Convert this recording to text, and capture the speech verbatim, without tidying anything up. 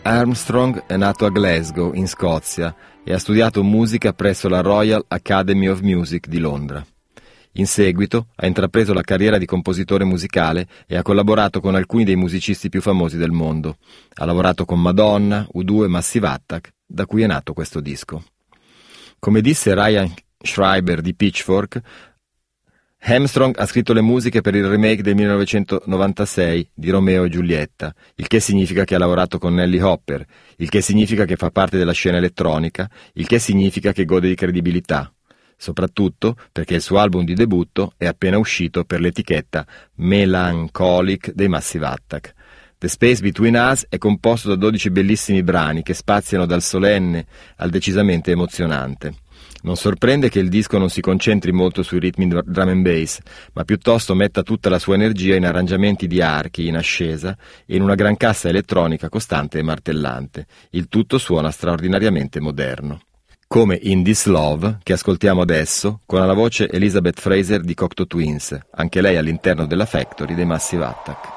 Armstrong è nato a Glasgow, in Scozia, e ha studiato musica presso la Royal Academy of Music di Londra. In seguito ha intrapreso la carriera di compositore musicale e ha collaborato con alcuni dei musicisti più famosi del mondo. Ha lavorato con Madonna, U due e Massive Attack, da cui è nato questo disco. Come disse Ryan Schreiber di Pitchfork, Armstrong ha scritto le musiche per il remake del millenovecentonovantasei di Romeo e Giulietta, il che significa che ha lavorato con Nellie Hopper, il che significa che fa parte della scena elettronica, il che significa che gode di credibilità, soprattutto perché il suo album di debutto è appena uscito per l'etichetta Melancholic dei Massive Attack. The Space Between Us è composto da dodici bellissimi brani che spaziano dal solenne al decisamente emozionante. Non sorprende che il disco non si concentri molto sui ritmi drum and bass, ma piuttosto metta tutta la sua energia in arrangiamenti di archi in ascesa e in una gran cassa elettronica costante e martellante. Il tutto suona straordinariamente moderno. Come in This Love, che ascoltiamo adesso, con alla voce Elizabeth Fraser di Cocteau Twins, anche lei all'interno della Factory dei Massive Attack.